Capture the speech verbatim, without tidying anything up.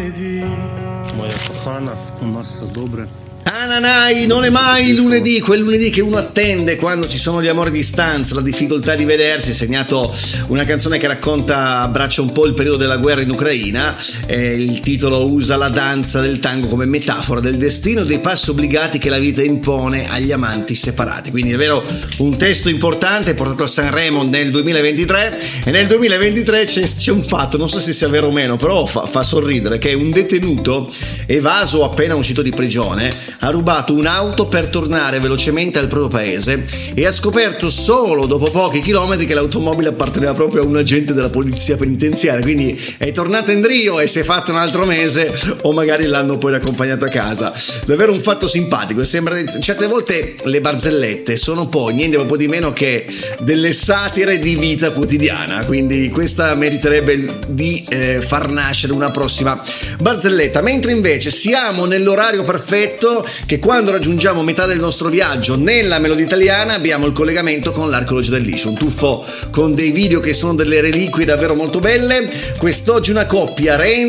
lunedì. Моя кохана, у нас все добре. Ananai, non è mai lunedì, quel lunedì che uno attende quando ci sono gli amori di distanza, la difficoltà di vedersi. Segnato una canzone che racconta, abbraccia un po' il periodo della guerra in Ucraina. Eh, il titolo usa la danza del tango come metafora del destino e dei passi obbligati che la vita impone agli amanti separati. Quindi è vero, un testo importante portato a Sanremo nel duemilaventitré, e nel duemilaventitré c'è, c'è un fatto, non so se sia vero o meno, però fa, fa sorridere, che un detenuto evaso appena uscito di prigione ha rubato un'auto per tornare velocemente al proprio paese e ha scoperto solo dopo pochi chilometri che l'automobile apparteneva proprio a un agente della polizia penitenziaria. Quindi è tornato in Rio e si è fatto un altro mese, o magari l'hanno poi accompagnato a casa. Davvero un fatto simpatico. Sembra, certe volte le barzellette sono poi niente po' di meno che delle satire di vita quotidiana, quindi questa meriterebbe di eh, far nascere una prossima barzelletta. Mentre invece siamo nell'orario perfetto, che quando raggiungiamo metà del nostro viaggio nella melodia italiana abbiamo il collegamento con l'Archeologia del Liscio, un tuffo con dei video che sono delle reliquie davvero molto belle. Quest'oggi una coppia, Renzo